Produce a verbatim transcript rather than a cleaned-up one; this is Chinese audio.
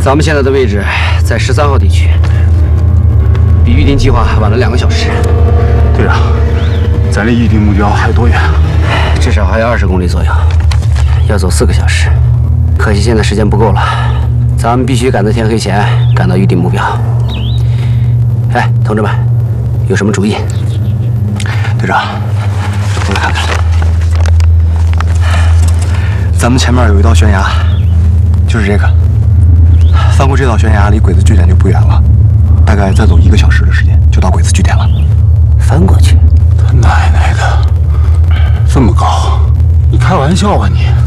咱们现在的位置在十三号地区，比预定计划晚了两个小时。 队长，咱离预定目标还有多远？ 至少还有二十公里左右，要走四个小时。可惜现在时间不够了，咱们必须赶在天黑前赶到预定目标。哎，同志们，有什么主意？ 队长，过来看看，咱们前面有一道悬崖，就是这个。翻过这道悬崖，离鬼子据点就不远了，大概再走一个小时的时间就到鬼子据点了。 翻过去？ 他奶奶的，这么高？你开玩笑吧你？